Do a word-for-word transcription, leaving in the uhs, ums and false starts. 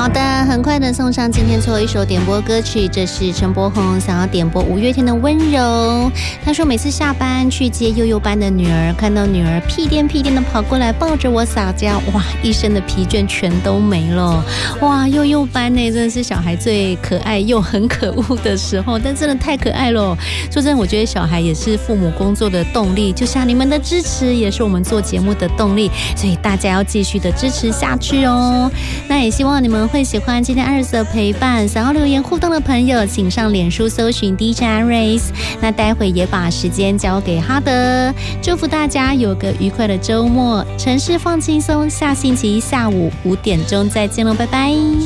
好的，很快的送上今天最后一首点播歌曲，这是陈柏宏想要点播五月天的温柔。他说每次下班去接幼幼班的女儿，看到女儿屁颠屁颠的跑过来抱着我撒娇，哇，一身的疲倦全都没了。哇，幼幼班呢真的是小孩最可爱又很可恶的时候，但真的太可爱了。说真的，我觉得小孩也是父母工作的动力，就像你们的支持也是我们做节目的动力，所以大家要继续的支持下去哦。那也希望你们会喜欢今天二十的陪伴，想要留言互动的朋友请上脸书搜寻 D J Iris， 那待会也把时间交给哈德，祝福大家有个愉快的周末，城市放轻松，下星期一下午五点钟再见喽，拜拜。